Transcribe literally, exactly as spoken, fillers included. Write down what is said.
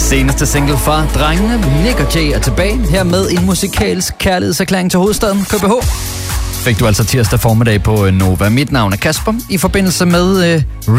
Seneste single fra drengene, Nick og Jay er tilbage, her med en musikalsk kærlighedserklæring til hovedstaden, K B H. Fik du altså tirsdag formiddag på Nova. Mit navn er Kasper. I forbindelse med øh,